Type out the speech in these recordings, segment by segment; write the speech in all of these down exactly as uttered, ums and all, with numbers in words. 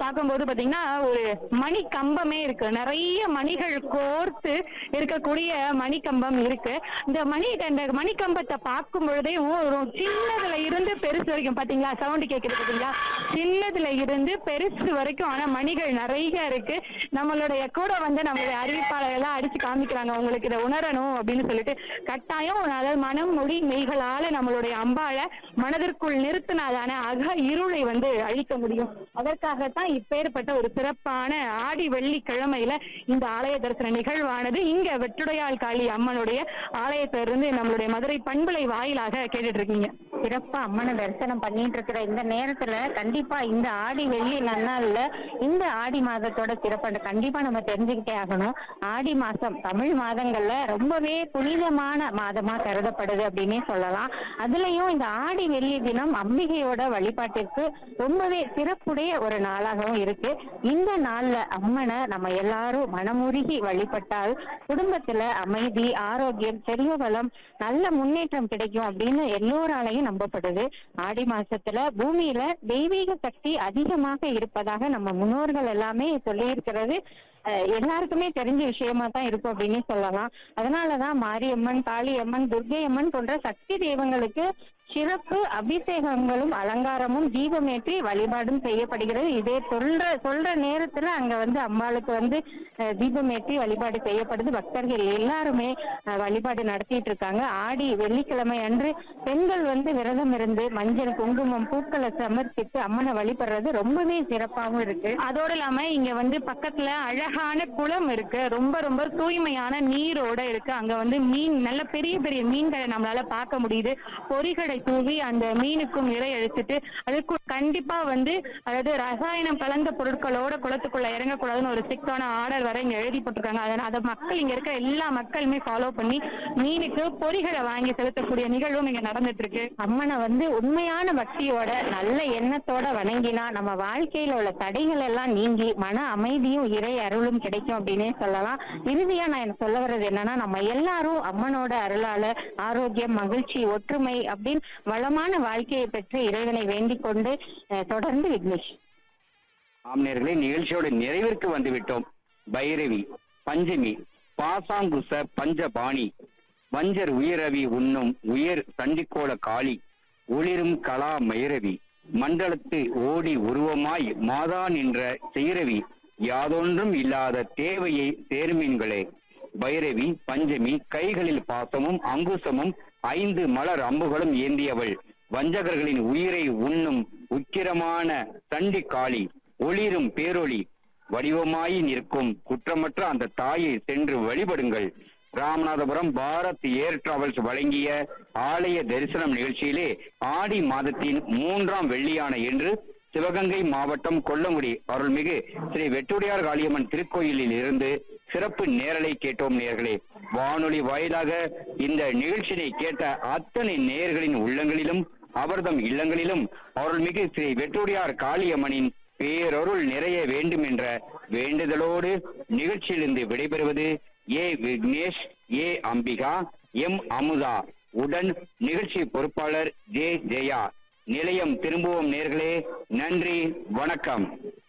பார்க்கும்போது பாத்தீங்கன்னா ஒரு மணி கம்பமே இருக்கு. நிறைய மணிகள் கோர்த்து இருக்கக்கூடிய மணிக்கம்பம் இருக்கு. இந்த மணி இந்த மணிக்கம்பத்தை பார்க்கும் பொழுதே ஒரு சின்னதுல இருந்து பெருசு வரைக்கும் பாத்தீங்களா, சவுண்ட் கேக்குது பாத்தீங்களா, சின்னதுல இருந்து பெருசு வரைக்கும் ஆனா மணிகள் நிறைய இருக்கு. நம்மளுடைய கூட வந்து நம்மளுடைய அறிவிப்பாளர் எல்லாம் அடிச்சு காமிக்கிறாங்க, உங்களுக்கு இதை உணரணும் அப்படின்னு சொல்லிட்டு. கட்டாயம் அதாவது மனம் மொழி மெய்களால நம்மளுடைய அம்பாளை மனதிற்குள் நிறுத்தினாதான அக இருளை வந்து அழிக்க முடியும். அதற்காகத்தான் இப்பேற்பட்ட ஒரு சிறப்பான ஆடி வெள்ளிக்கிழமையில இந்த ஆலய தரிசன நிகழ்வானது இங்க வெற்றுடையாள் காளி அம்மனுடைய ஆலயத்திலிருந்து நம்மளுடைய மதுரை பண்பலை வாயிலாக கேட்டுட்டு இருக்கீங்க. சிறப்பா அம்மனை தரிசனம் பண்ணிட்டு இருக்கிற இந்த நேரத்துல கண்டிப்பா இந்த ஆடி வெள்ளி நன்னாள்ல இந்த ஆடி மாதத்தோட சிறப்பு கண்டிப்பா நம்ம தெரிஞ்சுக்கிட்டே ஆகணும். ஆடி மாசம் தமிழ் மாதங்கள்ல ரொம்பவே புனிதமான மாதமா கருதப்படுது அப்படின்னே சொல்லலாம். அதுலயும் இந்த ஆடி வெள்ளி தினம் அம்பிகையோட வழிபாட்டிற்கு ரொம்பவே சிறப்புடைய ஒரு நாளாகவும் இருக்கு. இந்த நாள்ல அம்மனை நம்ம எல்லாரும் மனமுருகி வழிபட்டால் குடும்பத்துல அமைதி, ஆரோக்கியம், செல்வ வளம், நல்ல முன்னேற்றம் கிடைக்கும் அப்படின்னு எல்லோராலையும் நம்பப்படுது. ஆடி மாசத்துல பூமியில தெய்வீக சக்தி அதிகமாக இருப்பதாக நம்ம முன்னோர்கள் எல்லாமே சொல்லி இருக்கிறது எல்லாருக்குமே தெரிஞ்ச விஷயமா தான் இருக்கும் அப்படின்னு சொல்லலாம். அதனாலதான் மாரியம்மன், காளியம்மன், துர்க்கை அம்மன் போன்ற சக்தி தெய்வங்களுக்கு சிறப்பு அபிஷேகங்களும் அலங்காரமும் தீபமேற்றி வழிபாடும் செய்யப்படுகிறது. இதே சொல்ற சொல்ற நேரத்துல அங்க வந்து அம்பாளுக்கு வந்து தீபமேற்றி வழிபாடு செய்யப்படுது. பக்தர்கள் எல்லாருமே வழிபாடு நடத்திட்டு இருக்காங்க. ஆடி வெள்ளிக்கிழமை அன்று பெண்கள் வந்து விரதம் இருந்து மஞ்சள், குங்குமம், பூக்களை சமர்ப்பித்து அம்மனை வழிபடுறது ரொம்பவே சிறப்பாகவும் இருக்கு. அதோடு இல்லாம இங்க வந்து பக்கத்துல அழகான குளம் இருக்கு, ரொம்ப ரொம்ப தூய்மையான நீரோட இருக்கு. அங்க வந்து மீன், நல்ல பெரிய பெரிய மீன்களை நம்மளால பார்க்க முடியுது. பொறிகளை தூவி அந்த மீனுக்கும் இறை அழிச்சிட்டு அதுக்கு கண்டிப்பா வந்து அதாவது ரசாயனம் கலந்த பொருட்களோட குளத்துக்குள்ள இறங்கக்கூடாதுன்னு ஒரு ஸ்ட்ரிக்டான ஆர்டர் வரை இங்க எழுதி போட்டிருக்காங்க. அதனால அதை மக்கள், இங்க இருக்க எல்லா மக்களுமே ஃபாலோ பண்ணி மீனுக்கு பொறிகளை வாங்கி செலுத்தக்கூடிய நிகழ்வும் இங்க நடந்துட்டு இருக்கு. அம்மனை வந்து உண்மையான பக்தியோட நல்ல எண்ணத்தோட வணங்கினா நம்ம வாழ்க்கையில உள்ள தடைகள் எல்லாம் நீங்கி மன அமைதியும் இறை அருளும் கிடைக்கும் அப்படின்னே சொல்லலாம். இறுதியா நான் எனக்கு சொல்ல வர்றது என்னன்னா, நம்ம எல்லாரும் அம்மனோட அருளால ஆரோக்கியம், மகிழ்ச்சி, ஒற்றுமை அப்படின்னு வளமான வாழ்க்கையை பெற்று இறைவனை வேண்டிக் கொண்டு தொடர்ந்து விக்னேஷ். ஆம்நேயர்களே, நிகழ்ச்சியோட நிறைவிற்கு வந்துவிட்டோம். பைரவி, பஞ்சமி, பாசாங்குச பஞ்சபாணி, வஞ்சர் உயிரவி உண்ணும் உயர் சண்டிக்கோள காளி, ஒளிரும் கலா மைரவி, மண்டலத்து ஓடி உருவமாய் மாதா நின்ற செய்ரவி, யாதொன்றும் இல்லாத தேவையை தேர்மீன்களே. பைரவி, பஞ்சமி, கைகளில் பாசமும் அங்குசமும் ஐந்து மலர் அம்புகளும் ஏந்தியவள், வஞ்சகர்களின் உயிரை உண்ணும் உக்கிரமான சண்டி காளி, ஒளிரும் பேரொளி வடிவமாயி நிற்கும் குற்றமற்ற அந்த தாயை சென்று வழிபடுங்கள். ராமநாதபுரம் பாரத் ஏர் டிராவல்ஸ் வழங்கிய ஆலய தரிசனம் நிகழ்ச்சியிலே ஆடி மாதத்தின் மூன்றாம் வெள்ளியான என்று சிவகங்கை மாவட்டம் கொல்லங்குடி அருள்மிகு ஸ்ரீ வெட்டுடையார் காளியம்மன் திருக்கோயிலில் இருந்து சிறப்பு நேரலை கேட்டோம். நேயர்களே, வானொலி வாயிலாக இந்த நிகழ்ச்சியை கேட்ட அத்தனை நேயர்களின் உள்ளங்களிலும் அவர்தம் இல்லங்களிலும் அருள்மிகு ஸ்ரீ வெட்டுடையார் காளியம்மனின் பேரருள் நிறைய வேண்டும் என்ற வேண்டுதலோடு நிகழ்ச்சியிலிருந்து விடைபெறுவது ஏ விக்னேஷ், ஏ அம்பிகா, எம் அமுதா, உடன் நிகழ்ச்சி பொறுப்பாளர் ஜே ஜெயா. நிலையம் திரும்புவோம் நேர்களே. நன்றி, வணக்கம்.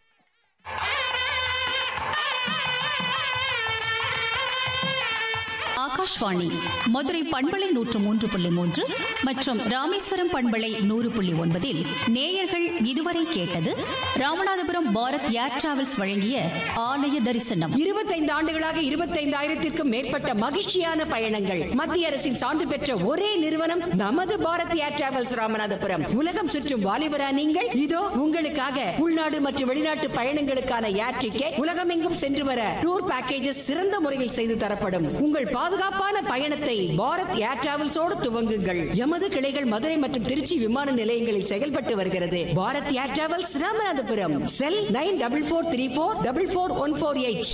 ஆகாஷ்வாணி மதுரை பண்பலை நூற்று மூன்று புள்ளி மூன்று மற்றும் ராமேஸ்வரம் பண்பலை நூறு புள்ளி ஒன்பதில் நேயர்கள் இதுவரை கேட்டது ராமநாதபுரம் பாரத் ஏர் டிராவல்ஸ் வழங்கிய ஆலய தரிசனம். இருபத்தைந்து ஆண்டுகளாக இருபத்தைந்தாயிரத்திற்கும் மேற்பட்ட மகிழ்ச்சியான பயணங்கள், மத்திய அரசின் சான்று பெற்ற ஒரே நிறுவனம் நமது பாரத் ஏர் டிராவல்ஸ் ராமநாதபுரம். உலகம் சுற்றும் வாலிபரா நீங்கள்? இதோ உங்களுக்காக உள்நாடு மற்றும் வெளிநாட்டு பயணங்களுக்கான ஏர் டிக்கெட், உலகமெங்கும் சென்று வர டூர் பேக்கேஜஸ் சிறந்த முறையில் செய்து தரப்படும். உங்கள் பாதுகாப்பான பயணத்தை பாரத் ஏர் டிராவல்ஸோடு துவங்குங்கள். எமது கிளைகள் மதுரை மற்றும் திருச்சி விமான நிலையங்களில் செயல்பட்டு வருகிறது. பாரத் ஏர் டிராவல்ஸ் ராமநாதபுரம். செல் nine double four three four double four one four eight.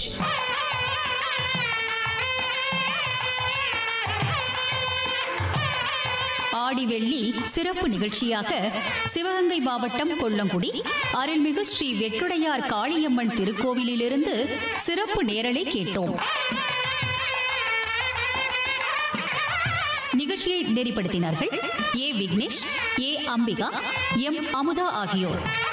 ஆடி வெள்ளி சிறப்பு நிகழ்ச்சியாக சிவகங்கை மாவட்டம் கொல்லங்குடி அருள்மிகு ஸ்ரீ வெட்டுடையார் காளியம்மன் திருக்கோவிலிலிருந்து சிறப்பு நேரலை கேட்டோம். நிகழ்ச்சியை நெறிப்படுத்தினார்கள் ஏ விக்னேஷ், ஏ அம்பிகா, எம் அமுதா ஆகியோர்.